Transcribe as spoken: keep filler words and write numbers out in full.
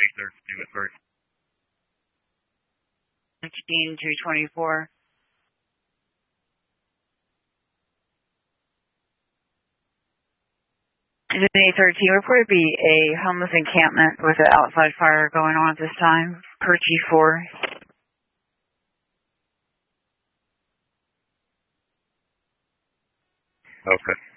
eight thirty-two at first. fifteen two twenty-four. eight thirteen, report to be a homeless encampment with an outside fire going on at this time, per G four. Okay.